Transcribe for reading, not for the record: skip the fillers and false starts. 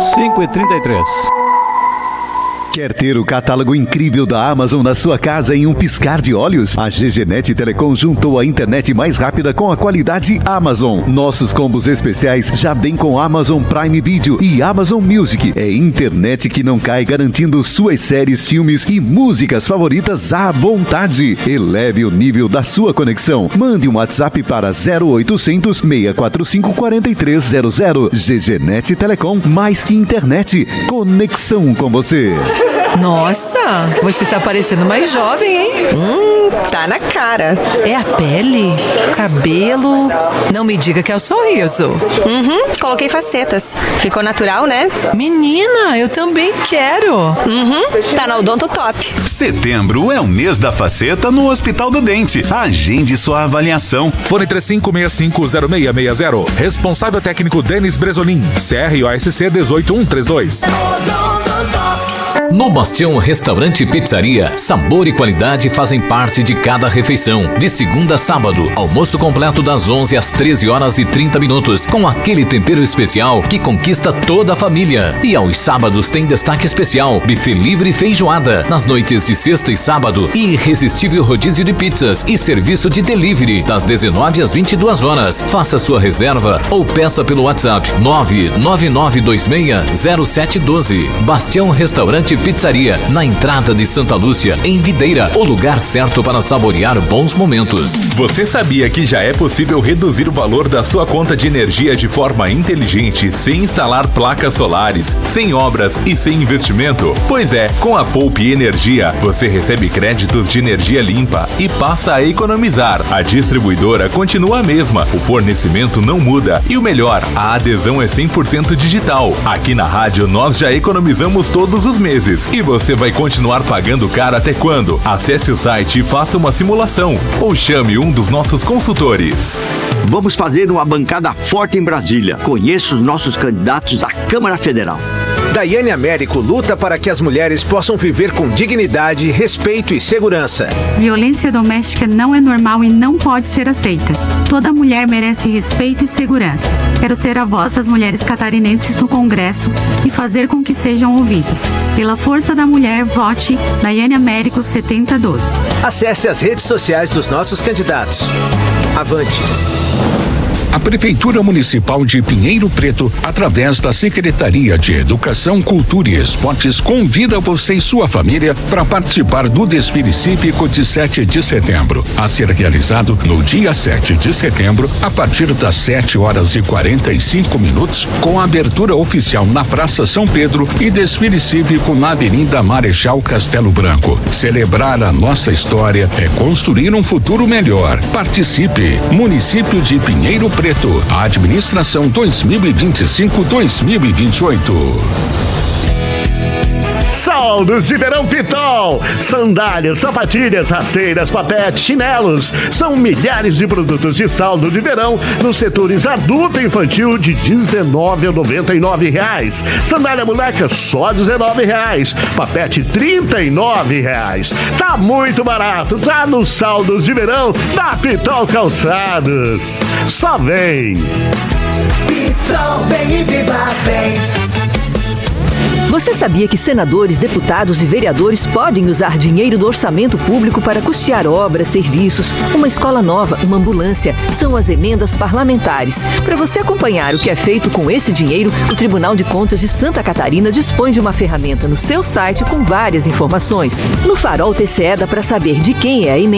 5h33. Quer ter o catálogo incrível da Amazon na sua casa em um piscar de olhos? A GGNet Telecom juntou a internet mais rápida com a qualidade Amazon. Nossos combos especiais já vêm com Amazon Prime Video e Amazon Music. É internet que não cai, garantindo suas séries, filmes e músicas favoritas à vontade. Eleve o nível da sua conexão. Mande um WhatsApp para 0800 645 4300. GGNet Telecom, mais que internet, conexão com você. Nossa, você tá parecendo mais jovem, hein? Tá na cara. É a pele? Cabelo? Não me diga que é o sorriso. Coloquei facetas. Ficou natural, né? Menina, eu também quero. Tá na Odonto Top. Setembro é o mês da faceta no Hospital do Dente. Agende sua avaliação. Fone 35650660. Responsável técnico Denis Bresolim. CROSC 18132. No Bastião Restaurante e Pizzaria, sabor e qualidade fazem parte de cada refeição. De segunda a sábado, almoço completo das 11 às 13 horas e 30 minutos, com aquele tempero especial que conquista toda a família. E aos sábados tem destaque especial, buffet livre e feijoada. Nas noites de sexta e sábado, irresistível rodízio de pizzas e serviço de delivery, das 19 às 22 horas. Faça sua reserva ou peça pelo WhatsApp 999260712. Bastião Restaurante e Pizzaria, na entrada de Santa Lúcia, em Videira, o lugar certo para saborear bons momentos. Você sabia que já é possível reduzir o valor da sua conta de energia de forma inteligente, sem instalar placas solares, sem obras e sem investimento? Pois é, com a Poupe Energia, você recebe créditos de energia limpa e passa a economizar. A distribuidora continua a mesma, o fornecimento não muda e o melhor, a adesão é 100% digital. Aqui na rádio nós já economizamos todos os meses. E você vai continuar pagando caro até quando? Acesse o site e faça uma simulação ou chame um dos nossos consultores. Vamos fazer uma bancada forte em Brasília. Conheça os nossos candidatos à Câmara Federal. Daiane Américo luta para que as mulheres possam viver com dignidade, respeito e segurança. Violência doméstica não é normal e não pode ser aceita. Toda mulher merece respeito e segurança. Quero ser a voz das mulheres catarinenses no Congresso e fazer com que sejam ouvidas. Pela força da mulher, vote Daiane Américo 7012. Acesse as redes sociais dos nossos candidatos. Avante! A Prefeitura Municipal de Pinheiro Preto, através da Secretaria de Educação, Cultura e Esportes, convida você e sua família para participar do desfile cívico de 7 de setembro, a ser realizado no dia 7 de setembro, a partir das 7h45, com a abertura oficial na Praça São Pedro e desfile cívico na Avenida Marechal Castelo Branco. Celebrar a nossa história é construir um futuro melhor. Participe! Município de Pinheiro Preto, a administração 2025-2028. Saldos de verão Pitol. Sandálias, sapatilhas, rasteiras, papete, chinelos. São milhares de produtos de saldo de verão nos setores adulto e infantil de R$19,99. Sandália moleca só R$19. Papete R$39. Tá muito barato, tá nos saldos de verão da Pitol Calçados. Só vem. Pitol, vem e viva bem. Você sabia que senadores, deputados e vereadores podem usar dinheiro do orçamento público para custear obras, serviços, uma escola nova, uma ambulância? São as emendas parlamentares. Para você acompanhar o que é feito com esse dinheiro, o Tribunal de Contas de Santa Catarina dispõe de uma ferramenta no seu site com várias informações. No Farol TCE dá para saber de quem é a emenda